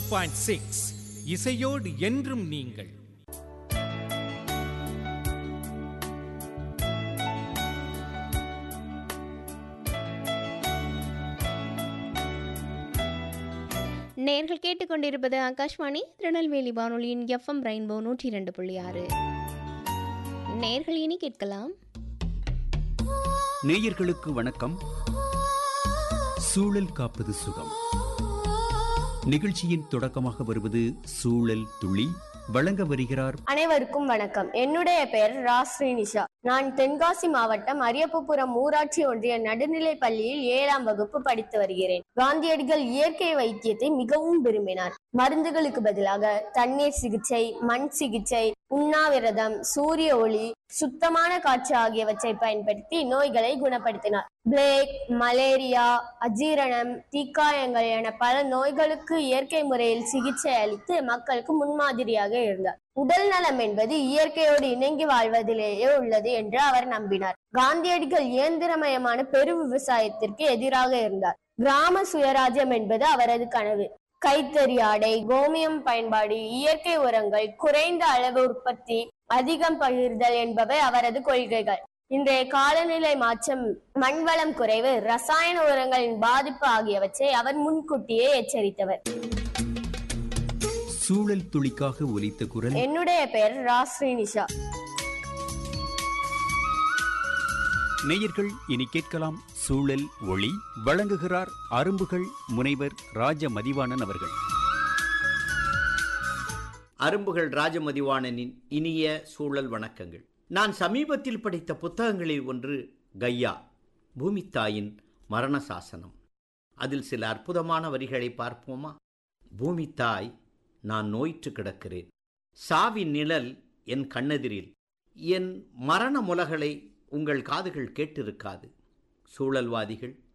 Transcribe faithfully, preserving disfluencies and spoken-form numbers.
Point six இசையோடு என்றும் நீங்கள். நேர்கள் கேட்டுக்கொண்டிருப்பது ஆகாஷ்வாணி திருநெல்வேலி வானொலியின் எஃப்எம் ரெயின்போ நூற்றி இரண்டு புள்ளி ஆறு. நேர்கள் இனி கேட்கலாம். நேயர்களுக்கு வணக்கம். சூழல் காப்பது சுகம் நிகழ்ச்சியின் தொடக்கமாக வருவது சூழல் துளி. வழங்க வருகிறார். அனைவருக்கும் வணக்கம். என்னுடைய பெயர் ராஸ்ரீனிஷா. நான் தென்காசி மாவட்டம் அரியப்புபுரம் ஊராட்சி ஒன்றிய நடுநிலை பள்ளியில் ஏழாம் வகுப்பு படித்து வருகிறேன். காந்தியடிகள் இயற்கை வைத்தியத்தை மிகவும் விரும்பினார். மருந்துகளுக்கு பதிலாக தண்ணீர் சிகிச்சை, மண் சிகிச்சை, உண்ணாவிரதம், சூரிய ஒளி, சுத்தமான காற்று ஆகியவற்றை பயன்படுத்தி நோய்களை குணப்படுத்தினார். பிளேக், மலேரியா, அஜீரணம், தீக்காயங்கள் என பல நோய்களுக்கு இயற்கை முறையில் சிகிச்சை அளித்து மக்களுக்கு முன்மாதிரியாக இருந்தார். உடல் நலம் என்பது இயற்கையோடு இணங்கி வாழ்வதிலேயே உள்ளது என்று அவர் நம்பினார். காந்தியடிகள் இயந்திரமயமான பெரு விவசாயத்திற்கு எதிராக இருந்தார். கிராம சுயராஜ்யம் என்பது அவரது கனவு. கைத்தறி ஆடை, கோமியம் பயன்பாடு, இயற்கை உரங்கள், குறைந்த அளவு உற்பத்தி, அதிகம் பகிர்தல் என்பவை அவரது கொள்கைகள். இன்றைய காலநிலை மாற்றம், மண்வளம் குறைவு, ரசாயன உரங்களின் பாதிப்பு ஆகியவற்றை அவர் முன்கூட்டியே எச்சரித்தவர். சூழல் துளிக்காக ஒலித்த குரல். என்னுடைய பெயர் ராஸ்ரீனிஷா. நேயர்கள் இனி கேட்கலாம் சூழல் ஒளி. வழங்குகிறார் அரும்புகள் முனைவர் ராஜ மதிவாணன் அவர்கள். அரும்புகள் ராஜமதிவாணனின் இனிய சூழல் வணக்கங்கள். நான் சமீபத்தில் படித்த புத்தகங்களில் ஒன்று கையா, பூமித்தாயின் மரண சாசனம். அதில் சில அற்புதமான வரிகளை பார்ப்போமா? பூமித்தாய், நான் நோயிற்று கிடக்கிறேன். சாவின் நிழல் என் கண்ணெதிரில். என் மரண முலகளை உங்கள் காதுகள் கேட்டிருக்காது. சூழல்வாதிகள்,